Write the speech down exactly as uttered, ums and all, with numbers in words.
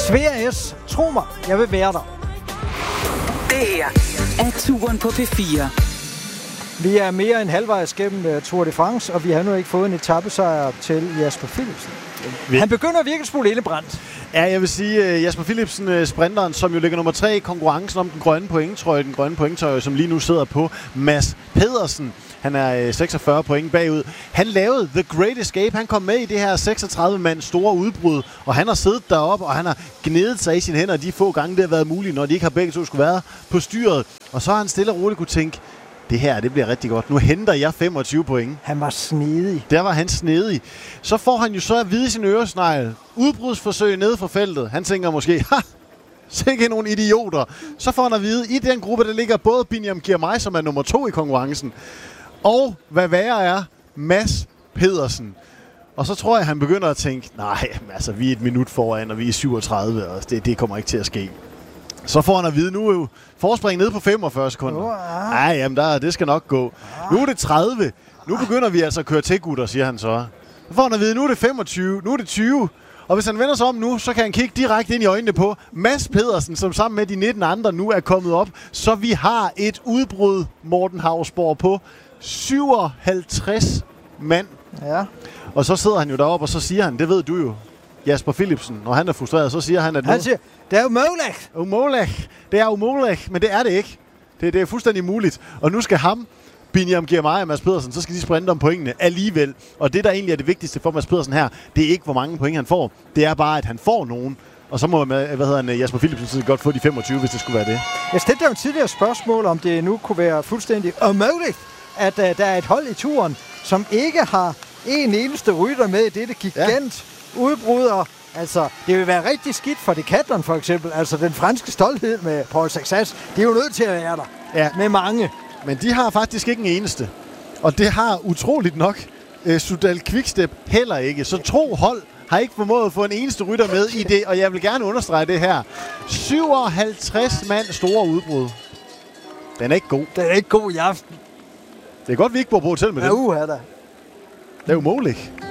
Svea S, tro mig, jeg vil være der. Det her er Turen på P fire. Vi er mere end halvvejs gennem uh, Tour de France, og vi har nu ikke fået en etapesejr til Jasper Philipsen. Vi... Han begynder at virke en smule indebrændt. Ja, jeg vil sige, uh, Jasper Philipsen, uh, sprinteren, som jo ligger nummer tre i konkurrencen om den grønne pointtrøje, den grønne pointtrøje, som lige nu sidder på Mads Pedersen. Han er uh, seksogfyrre point bagud. Han lavede The Great Escape. Han kom med i det her seksogtredive mand store udbrud, og han har siddet deroppe, og han har gnedet sig i sine hænder de få gange, det har været muligt, når de ikke har begge to skulle være på styret. Og så har han stille og roligt kunne tænke, det her, det bliver rigtig godt. Nu henter jeg femogtyve point. Han var snedig. Der var han snedig. Så får han jo så at vide i sin øresnegl. Udbrudsforsøg nede for feltet. Han tænker måske, ha, sikke nogle idioter. Så får han at vide, i den gruppe, der ligger både Binyam Girmay, som er nummer to i konkurrencen, og hvad værre er, Mads Pedersen. Og så tror jeg, han begynder at tænke, nej, altså vi er et minut foran, og vi er syvogtredive, og det, det kommer ikke til at ske. Så får han at vide, nu er jo forspring nede på femogfyrre sekunder. Nej, jamen der, det skal nok gå. Nu er det tredive. Nu begynder vi altså at køre til, gutter, siger han så. Så får han at vide, nu er det femogtyve, nu er det tyve. Og hvis han vender sig om nu, så kan han kigge direkte ind i øjnene på Mads Pedersen, som sammen med de nitten andre nu er kommet op. Så vi har et udbrud, Morten Hausborg, på syvoghalvtreds mand. Ja. Og så sidder han jo deroppe, og så siger han, det ved du jo, Jasper Philipsen, når han er frustreret, så siger han, at han siger, det er umuligt. Umuligt. Det er umuligt, men det er det ikke. Det, det er fuldstændig muligt. Og nu skal ham, Binyam Girmay og Mads Pedersen, så skal de sprinte om pointene alligevel. Og det, der egentlig er det vigtigste for Mads Pedersen her, det er ikke, hvor mange point han får. Det er bare, at han får nogen. Og så må hvad hedder han, Jasper Philipsen så godt få de femogtyve, hvis det skulle være det. Jeg stillede jo en tidligere spørgsmål, om det nu kunne være fuldstændig umuligt, at uh, der er et hold i turen, som ikke har en eneste rytter med i dette gigant ja. udbrud. Og altså, det vil være rigtig skidt for Decathlon for eksempel. Altså, den franske stolthed med Paul Saxas, det er jo nødt til at være der. Ja. Med mange. Men de har faktisk ikke en eneste. Og det har utroligt nok uh, Soudal Quickstep heller ikke. Så tro hold har ikke formået at få en eneste rytter med i det. Og jeg vil gerne understrege det her. syvoghalvtreds mand store udbrud. Den er ikke god. Den er ikke god i aften. Det er godt, vi ikke bor på hotel med ja, den. Uha da. Det er umuligt.